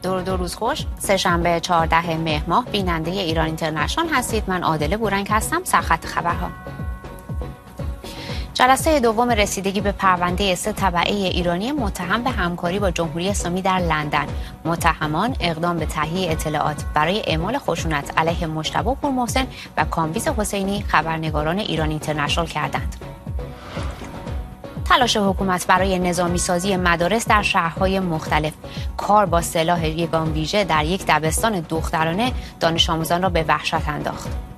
درود و روز خوش. سه‌شنبه 14 مهر ماه بیننده ایران اینترنشنال هستید. من عادله بورنگ هستم. سرخط خبرها. جلسه دوم رسیدگی به پرونده 3 تبعه ایرانی متهم به همکاری با جمهوری اسلامی در لندن. متهمان اقدام به تهیه اطلاعات برای اعمال خشونت علیه مجتبی پورمحسن و کامبیز حسینی خبرنگاران ایران اینترنشنال کردند. تلاش حکومت برای نظامی سازی مدارس در شهرهای مختلف. کار با سلاح یگان ویژه در یک دبستان دخترانه دانش آموزان را به وحشت انداخت.